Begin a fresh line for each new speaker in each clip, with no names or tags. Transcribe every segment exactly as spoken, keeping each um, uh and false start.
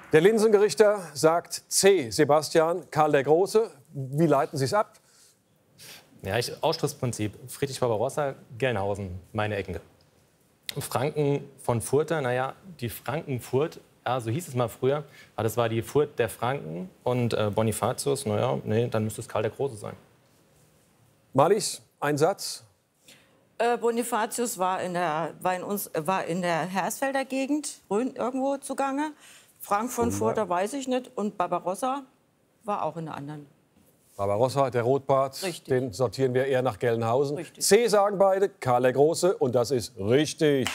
Der Linsengerichter sagt C. Sebastian, Karl der Große. Wie leiten Sie es ab?
Ja, ich, Ausschlussprinzip. Friedrich Barbarossa, Gelnhausen, meine Ecken. Franken von Furter, naja, die Frankenfurt, ja, so hieß es mal früher, aber das war die Furt der Franken. Und äh, Bonifatius, naja, nee, dann müsste es Karl der Große sein.
Marlies, ein Satz.
Äh, Bonifatius war in der, war in uns, war in der Hersfelder Gegend, Rhön, irgendwo zugange. Frank von Furter weiß ich nicht. Und Barbarossa war auch in der anderen.
Barbarossa, der Rotbart,
Richtig.
Den sortieren wir eher nach Gelnhausen.
Richtig.
C sagen beide, Karl der Große, und das ist richtig.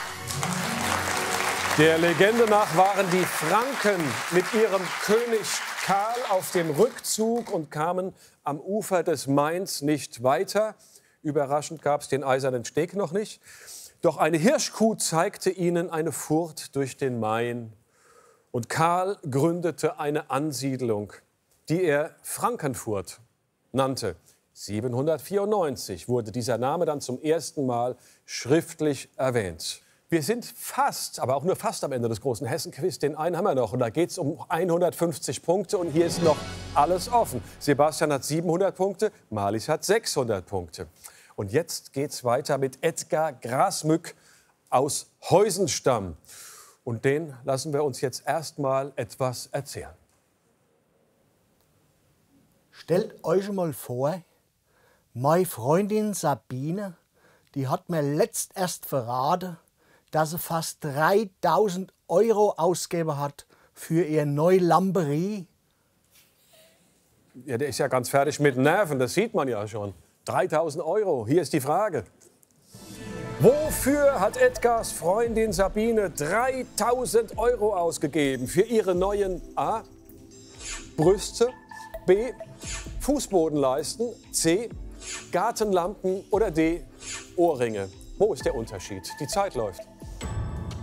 Der Legende nach waren die Franken mit ihrem König Karl auf dem Rückzug und kamen am Ufer des Mains nicht weiter. Überraschend gab es den Eisernen Steg noch nicht. Doch eine Hirschkuh zeigte ihnen eine Furt durch den Main. Und Karl gründete eine Ansiedlung, die er Frankenfurt nannte. siebenhundertvierundneunzig wurde dieser Name dann zum ersten Mal schriftlich erwähnt. Wir sind fast, aber auch nur fast am Ende des großen Hessen-Quiz. Den einen haben wir noch und da geht es um hundertfünfzig Punkte und hier ist noch alles offen. Sebastian hat siebenhundert Punkte, Marlies hat sechshundert Punkte. Und jetzt geht's weiter mit Edgar Grasmück aus Heusenstamm. Und den lassen wir uns jetzt erst mal etwas erzählen.
Stellt euch mal vor, meine Freundin Sabine, die hat mir letzt erst verraten, dass sie fast dreitausend Euro ausgegeben hat für ihr neue Lamberie.
Ja, der ist ja ganz fertig mit Nerven, das sieht man ja schon. dreitausend Euro, hier ist die Frage. Wofür hat Edgars Freundin Sabine dreitausend Euro ausgegeben? Für ihre neuen A. Brüste, B. Fußbodenleisten, C. Gartenlampen oder D. Ohrringe? Wo ist der Unterschied? Die Zeit läuft.